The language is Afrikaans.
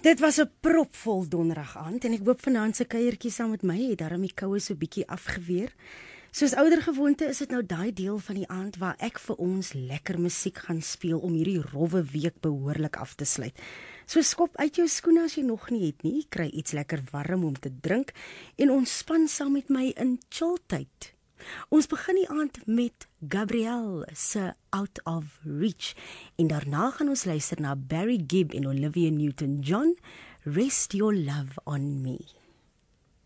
Dit was 'n propvol donderdag aand en ek hoop vanaand se kuiertjie saam met my het daarom die koue so bietjie afgeweer. Soos ouer gewoonte is dit nou daai deel van die aand waar ek vir ons lekker musiek gaan speel om hierdie rowwe week behoorlik af te sluit. So skop uit jou skoene as jy nog nie het nie, kry iets lekker warm om te drink en ontspan saam met my in chilltyd. Ons begin die aand met Gabrielle se Out of Reach en daarna gaan ons luister na Barry Gibb en Olivia Newton-John, Rest Your Love on Me.